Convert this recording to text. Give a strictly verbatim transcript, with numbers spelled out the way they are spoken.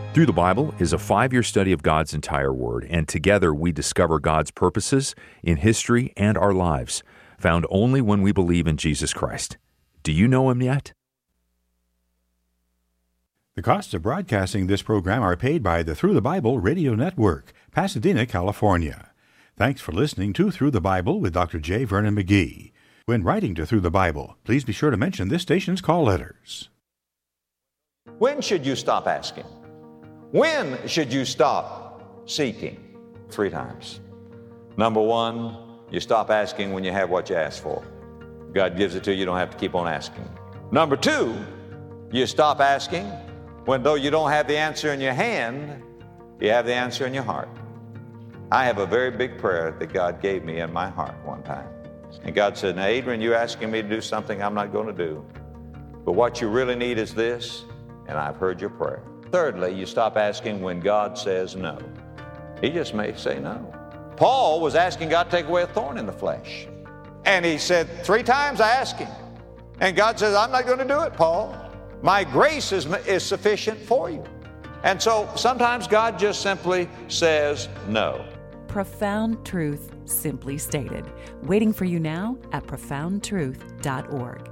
Through the Bible is a five-year study of God's entire Word, and together we discover God's purposes in history and our lives, found only when we believe in Jesus Christ. Do you know Him yet? The costs of broadcasting this program are paid by the Through the Bible Radio Network, Pasadena, California. Thanks for listening to Through the Bible with Doctor J. Vernon McGee. When writing to Through the Bible, please be sure to mention this station's call letters. When should you stop asking? When should you stop seeking? Three times. Number one, you stop asking when you have what you ask for. God gives it to you, you don't have to keep on asking. Number two, you stop asking when, though you don't have the answer in your hand, you have the answer in your heart. I have a very big prayer that God gave me in my heart one time. And God said, now, Adrian, you're asking me to do something I'm not going to do. But what you really need is this, and I've heard your prayer. Thirdly, you stop asking when God says no. He just may say no. Paul was asking God to take away a thorn in the flesh. And he said, three times I asked him. And God says, I'm not going to do it, Paul. My grace is, is sufficient for you. And so sometimes God just simply says no. Profound truth simply stated. Waiting for you now at profound truth dot org.